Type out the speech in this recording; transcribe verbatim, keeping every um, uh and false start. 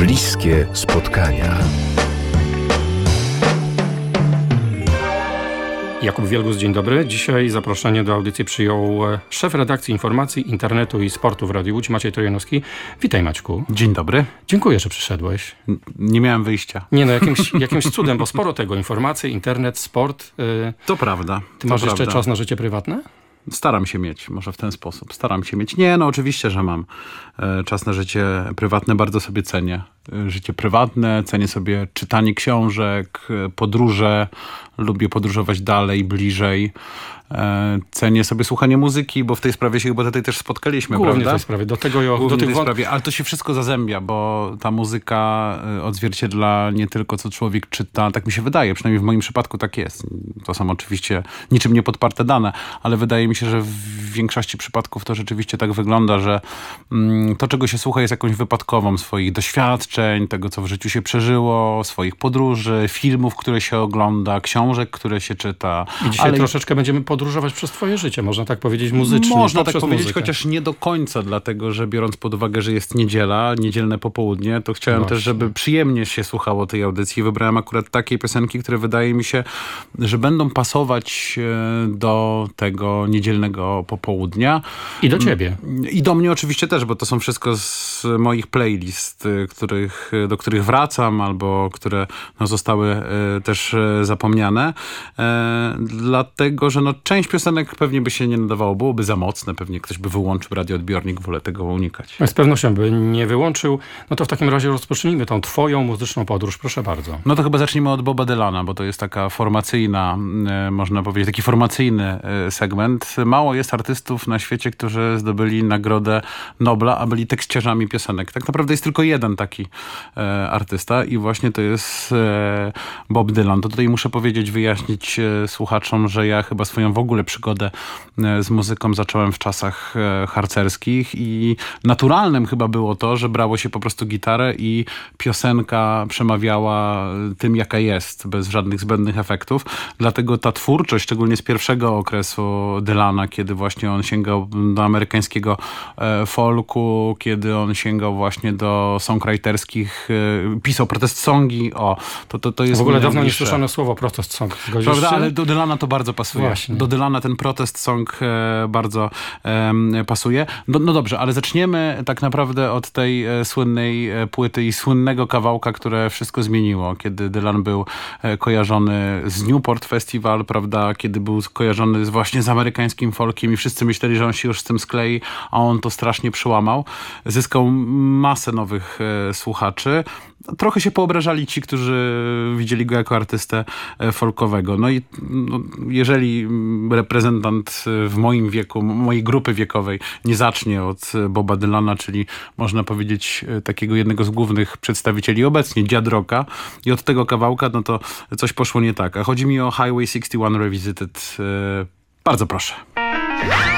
Bliskie spotkania. Jakub Wielgus, dzień dobry. Dzisiaj zaproszenie do audycji przyjął szef redakcji informacji, internetu i sportu w Radiu Łódź, Maciej Trojanowski. Witaj, Maćku. Dzień dobry. Dziękuję, że przyszedłeś. N- nie miałem wyjścia. Nie no, jakimś, jakimś cudem, bo sporo tego. Informacje, internet, sport. Yy. To prawda. Ty to masz prawda. jeszcze czas na życie prywatne? Staram się mieć, może w ten sposób. Staram się mieć. Nie, no oczywiście, że mam e, czas na życie prywatne. Bardzo sobie cenię e, życie prywatne. Cenię sobie czytanie książek, e, podróże. Lubię podróżować dalej, bliżej. E, cenię sobie słuchanie muzyki, bo w tej sprawie się chyba tutaj też spotkaliśmy, Głównie prawda? w tej sprawie. Do tego jo, Głównie do tych w tej wąt... sprawie, ale to się wszystko zazębia, bo ta muzyka e, odzwierciedla nie tylko co człowiek czyta, tak mi się wydaje, przynajmniej w moim przypadku tak jest. To są oczywiście niczym nie podparte dane, ale wydaje mi się, że w większości przypadków to rzeczywiście tak wygląda, że mm, to, czego się słucha, jest jakąś wypadkową swoich doświadczeń, tego, co w życiu się przeżyło, swoich podróży, filmów, które się ogląda, książek, które się czyta. I dzisiaj ale troszeczkę będziemy podróżować przez twoje życie, można tak powiedzieć, muzycznie. Można tak poprzez powiedzieć, muzykę. chociaż nie do końca, dlatego że biorąc pod uwagę, że jest niedziela, niedzielne popołudnie, to chciałem Właśnie. też, żeby przyjemnie się słuchało tej audycji. Wybrałem akurat takie piosenki, które wydaje mi się, że będą pasować e, do tego niedzielnego popołudnia. I do ciebie. I do mnie oczywiście też, bo to są wszystko z moich playlist, y, których, do których wracam albo które no, zostały y, też y, zapomniane. E, dlatego, że no, część piosenek pewnie by się nie nadawało, byłoby za mocne, pewnie ktoś by wyłączył radioodbiornik, wolę tego unikać. Z pewnością by nie wyłączył. No to w takim razie rozpocznijmy tą twoją muzyczną podróż, proszę bardzo. No to chyba zacznijmy od Boba Dylana, bo to jest taka formacyjna, y, można powiedzieć, taki formacyjny y, segment. Mało jest artystów na świecie, którzy zdobyli Nagrodę Nobla, a byli tekściarzami piosenek. Tak naprawdę jest tylko jeden taki e, artysta i właśnie to jest e, Bob Dylan. To tutaj muszę powiedzieć, wyjaśnić e, słuchaczom, że ja chyba swoją w ogóle przygodę e, z muzyką zacząłem w czasach e, harcerskich i naturalnym chyba było to, że brało się po prostu gitarę i piosenka przemawiała tym, jaka jest, bez żadnych zbędnych efektów. Dlatego ta twórczość, szczególnie z pierwszego okresu Dylana, kiedy właśnie on sięgał do amerykańskiego e, folku, kiedy on sięgał właśnie do songwriterskich, e, pisał protest songi, o, to, to, to jest... W ogóle dawno nie najbliższe. słyszano słowo protest song. Zgodzisz Prawda, się? ale do Dylana to bardzo pasuje. Właśnie. Do Dylana ten protest song e, bardzo e, pasuje. No, no dobrze, ale zaczniemy tak naprawdę od tej e, słynnej e, płyty i słynnego kawałka, które wszystko zmieniło. Kiedy Dylan był e, kojarzony z Newport Festival, prawda, kiedy był kojarzony z, właśnie z amerykańskim folkiem i wszyscy myśleli, że on się już z tym sklei, a on to strasznie przełamał. Zyskał masę nowych e, słuchaczy. Trochę się poobrażali ci, którzy widzieli go jako artystę folkowego. No i no, jeżeli reprezentant w moim wieku, mojej grupy wiekowej nie zacznie od Boba Dylana, czyli można powiedzieć takiego jednego z głównych przedstawicieli obecnie, dziad rocka, i od tego kawałka, no to coś poszło nie tak. A chodzi mi o Highway sześćdziesiąt jeden Revisited. Bardzo proszę.